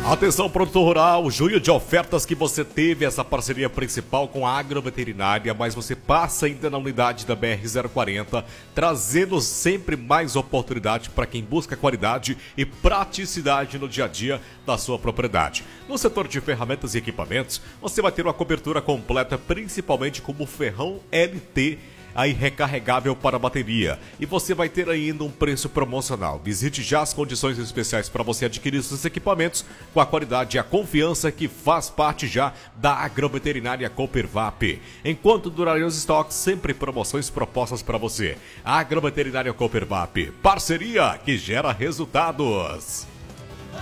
Atenção, produtor rural, junho de ofertas que você teve essa parceria principal com a Agroveterinária, mas você passa ainda na unidade da BR-040, trazendo sempre mais oportunidade para quem busca qualidade e praticidade no dia a dia da sua propriedade. No setor de ferramentas e equipamentos, você vai ter uma cobertura completa, principalmente como o ferrão LT, aí recarregável para bateria, e você vai ter ainda um preço promocional. Visite já as condições especiais para você adquirir esses equipamentos com a qualidade e a confiança que faz parte já da Agroveterinária Coopervap. Enquanto durarem os estoques, sempre promoções propostas para você. Agroveterinária Coopervap, parceria que gera resultados.